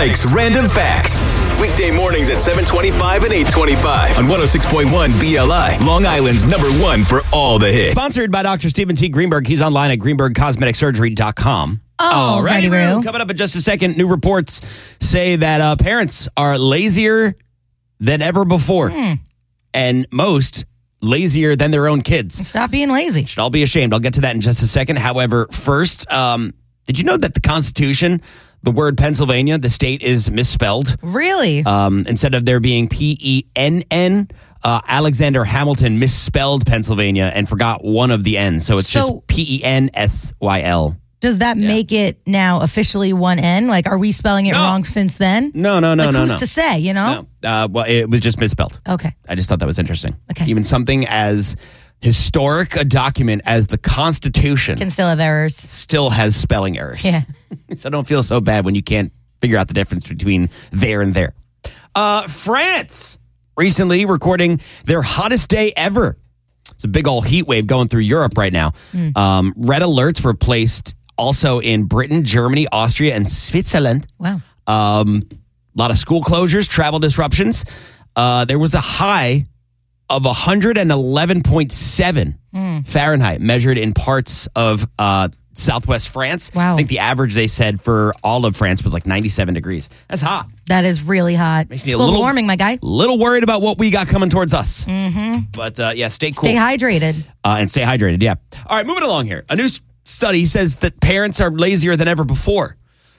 Mike's Random Facts. Weekday mornings at 7:25 and 8:25 on 106.1 BLI, Long Island's #1 for all the hits. Sponsored by Dr. Stephen T. Greenberg. He's online at greenbergcosmeticsurgery.com. Alrighty, Roo. Coming up in just a second, new reports say that parents are lazier than ever before. And most lazier than their own kids. Stop being lazy. Should all be ashamed. I'll get to that in just a second. However, first, did you know that the Constitution, the word Pennsylvania, the state is misspelled? Really? Instead of there being P-E-N-N, Alexander Hamilton misspelled Pennsylvania and forgot one of the N's. So it's just P-E-N-S-Y-L. Does that make it now officially one N? Like, are we spelling it wrong since then? No. Who's to say, you know? No. Well, it was just misspelled. Okay. I just thought that was interesting. Okay. Even something as historic a document as the Constitution Can still have errors. still has spelling errors. Yeah. So don't feel so bad when you can't figure out the difference between there and there. France recently recording their hottest day ever. It's a big old heat wave going through Europe right now. Red alerts were placed also in Britain, Germany, Austria, and Switzerland. Wow. A lot of school closures, travel disruptions. There was a high of 111.7 Fahrenheit measured in parts of southwest France. Wow. I think the average they said for all of France was like 97 degrees. That's hot. That is really hot. Makes me It's a global little- warming, my guy. Little worried about what we got coming towards us. But yeah, stay cool. Stay hydrated. And stay hydrated, yeah. All right, moving along here. A new study says that parents are lazier than ever before.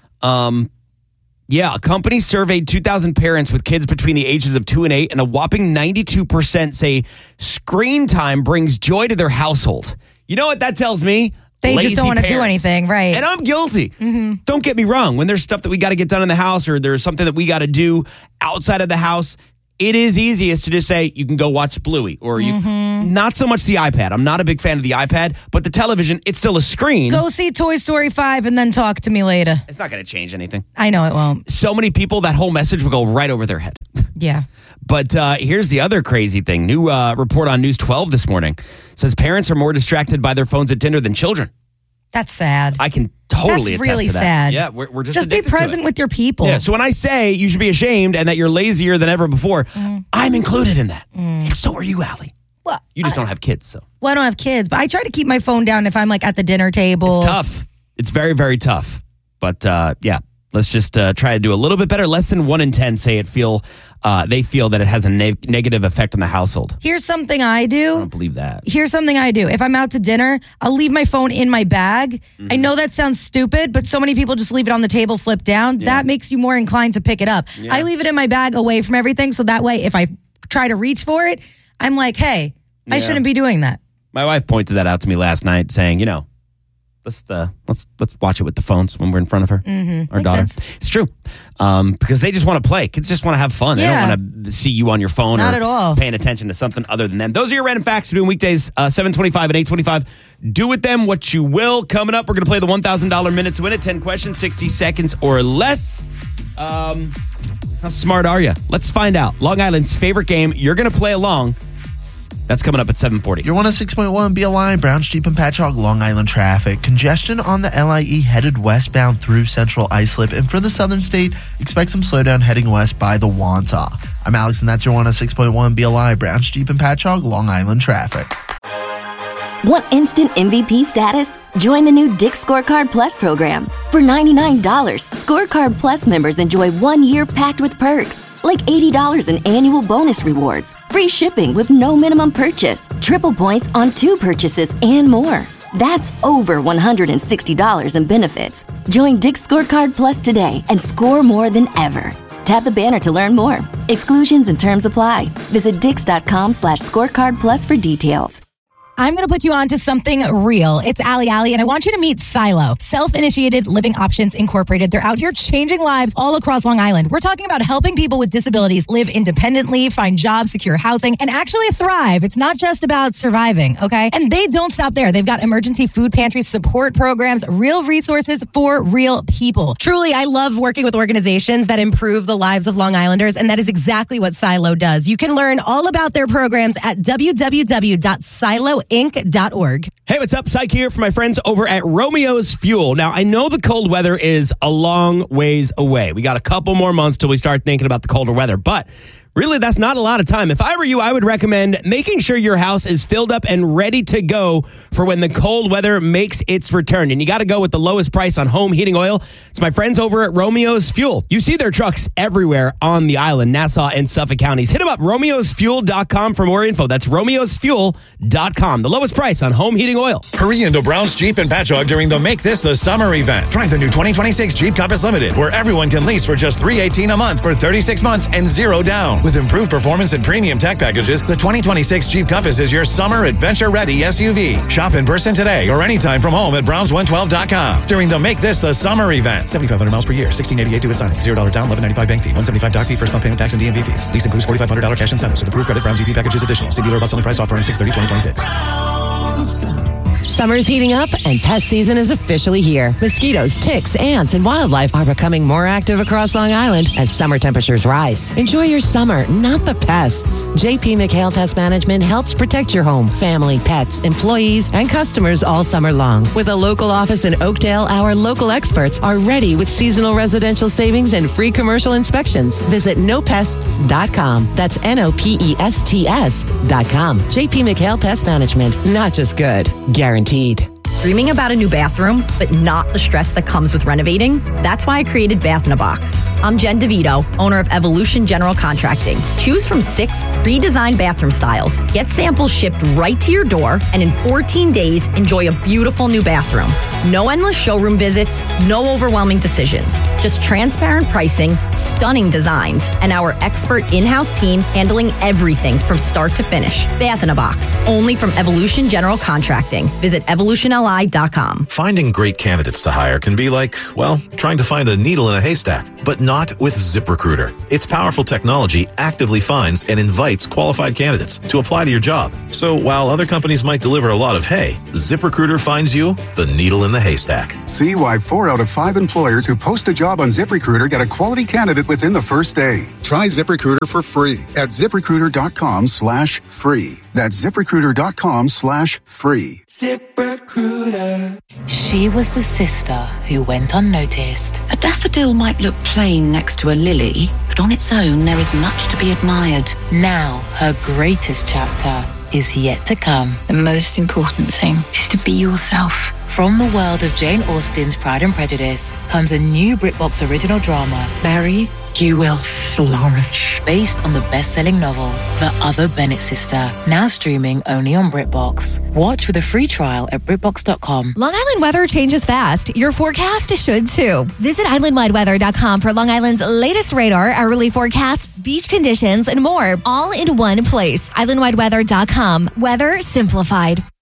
A company surveyed 2,000 parents with kids between the ages of 2 and 8, and a whopping 92% say screen time brings joy to their household. You know what that tells me? They Lazy just don't want to do parents. anything, right? And I'm guilty. Don't get me wrong. When there's stuff that we got to get done in the house or there's something that we got to do outside of the house, it is easiest to just say, you can go watch Bluey. Or you, not so much the iPad. I'm not a big fan of the iPad, but the television, it's still a screen. Go see Toy Story 5 and then talk to me later. It's not going to change anything. I know it won't. So many people, that whole message will go right over their head. Yeah. But here's the other crazy thing. New report on News 12 this morning says parents are more distracted by their phones at dinner than children. That's sad. I can totally That's attest really to that. sad. Yeah, we're just be addicted to present it. with your people. Yeah, so when I say you should be ashamed and that you're lazier than ever before, I'm included in that. And so are you, Allie. Well, You just don't have kids, so. Well, I don't have kids, but I try to keep my phone down if I'm like at the dinner table. It's tough. It's very, very tough. But yeah, let's just try to do a little bit better. Less than 1 in 10 say they feel that it has a negative effect on the household. Here's something I do. I don't believe that. Here's something I do. If I'm out to dinner, I'll leave my phone in my bag. I know that sounds stupid, but so many people just leave it on the table, flip down. Yeah. That makes you more inclined to pick it up. Yeah. I leave it in my bag away from everything, so that way if I try to reach for it, I'm like, hey, I shouldn't be doing that. My wife pointed that out to me last night, saying, let's watch it with the phones when we're in front of her, our daughter. sense. It's true, because they just want to play. Kids just want to have fun. They Yeah. don't want to see you on your phone Not or at all. paying attention to something other than them. Those are your random facts. We're doing weekdays 7:25 and 8:25. Do with them what you will. Coming up, we're going to play the $1,000 minute to win it. 10 questions, 60 seconds or less. How smart are you? Let's find out. Long Island's favorite game. You're going to play along. That's coming up at 7:40. Your 106.1 BLI, Brown Street and Patchogue, Long Island traffic. Congestion on the LIE headed westbound through Central Islip. And for the southern state, expect some slowdown heading west by the Wantagh. I'm Alex, and that's your 106.1 BLI, Brown Street and Patchogue, Long Island traffic. Want instant MVP status? Join the new Dick's Scorecard Plus program. For $99, Scorecard Plus members enjoy 1 year packed with perks, like $80 in annual bonus rewards, free shipping with no minimum purchase, triple points on 2 purchases, and more. That's over $160 in benefits. Join Dick's Scorecard Plus today and score more than ever. Tap the banner to learn more. Exclusions and terms apply. Visit dix.com/scorecard plus for details. I'm going to put you on to something real. It's Allie, and I want you to meet Silo, Self-Initiated Living Options Incorporated. They're out here changing lives all across Long Island. We're talking about helping people with disabilities live independently, find jobs, secure housing, and actually thrive. It's not just about surviving, okay? And they don't stop there. They've got emergency food pantry support programs, real resources for real people. Truly, I love working with organizations that improve the lives of Long Islanders, and that is exactly what Silo does. You can learn all about their programs at www.silo romeoinc.org. Hey, what's up? Psych here for my friends over at Romeo's Fuel. Now, I know the cold weather is a long ways away. We got a couple more months till we start thinking about the colder weather, but really, that's not a lot of time. If I were you, I would recommend making sure your house is filled up and ready to go for when the cold weather makes its return. And you got to go with the lowest price on home heating oil. It's my friends over at Romeo's Fuel. You see their trucks everywhere on the island, Nassau and Suffolk counties. Hit them up, romeosfuel.com for more info. That's romeosfuel.com. The lowest price on home heating oil. Hurry into Brown's Jeep in Patchogue during the Make This the Summer event. Drive the new 2026 Jeep Compass Limited, where everyone can lease for just $318 a month for 36 months and zero down. With improved performance and premium tech packages, the 2026 Jeep Compass is your summer adventure-ready SUV. Shop in person today or anytime from home at browns112.com during the Make This the Summer event. 7,500 miles per year, $1,688 due at signing, $0 down, $11.95 bank fee, $175 doc fee, first month payment, tax and DMV fees. Lease includes $4,500 cash incentives with approved credit. Browns EP package is additional. See dealer about selling price offer on 6/30/2026. Summer's heating up and pest season is officially here. Mosquitoes, ticks, ants, and wildlife are becoming more active across Long Island as summer temperatures rise. Enjoy your summer, not the pests. JP McHale Pest Management helps protect your home, family, pets, employees, and customers all summer long. With a local office in Oakdale, our local experts are ready with seasonal residential savings and free commercial inspections. Visit nopests.com. That's NOPESTS.com. JP McHale Pest Management. Not just good, guaranteed. Dreaming about a new bathroom, but not the stress that comes with renovating? That's why I created Bath in a Box. I'm Jen DeVito, owner of Evolution General Contracting. Choose from 6 pre-designed bathroom styles. Get samples shipped right to your door, and in 14 days, enjoy a beautiful new bathroom. No endless showroom visits, no overwhelming decisions. Just transparent pricing, stunning designs, and our expert in-house team handling everything from start to finish. Bath in a Box, only from Evolution General Contracting. Visit evolutionli.com. Finding great candidates to hire can be like, well, trying to find a needle in a haystack, but not with ZipRecruiter. Its powerful technology actively finds and invites qualified candidates to apply to your job. So while other companies might deliver a lot of hay, ZipRecruiter finds you the needle in the haystack. See why 4 out of 5 employers who post a job on ZipRecruiter get a quality candidate within the first day. Try ZipRecruiter for free at ZipRecruiter.com/free. That's ZipRecruiter.com/free. ZipRecruiter. She was the sister who went unnoticed. A daffodil might look plain next to a lily, but on its own there is much to be admired. Now her greatest chapter is yet to come. The most important thing is to be yourself. From the world of Jane Austen's Pride and Prejudice comes a new BritBox original drama, Mary, you will flourish. Based on the best-selling novel, The Other Bennett Sister, now streaming only on BritBox. Watch with a free trial at BritBox.com. Long Island weather changes fast. Your forecast should too. Visit islandwideweather.com for Long Island's latest radar, hourly forecast, beach conditions, and more, all in one place. Islandwideweather.com. Weather simplified.